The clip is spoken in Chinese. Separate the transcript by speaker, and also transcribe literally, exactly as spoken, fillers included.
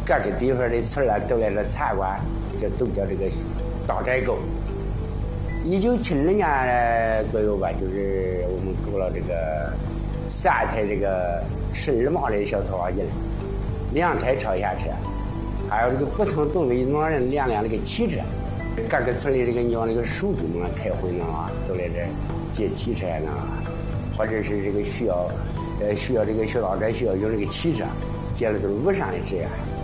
Speaker 1: 各个地方的村儿都来这参观，这都叫这个大寨沟。一九七二年左右吧，就是我们搞了这个三台这个十二码的小草花机，两台超下车，还有这个不同动力能人两辆这个汽车。各个村里这个你像那个书记们开会呢啊，都来这借汽车呢，或者是这个需要，呃需要这个学道该需要用这个汽车，借了都是无上的资源。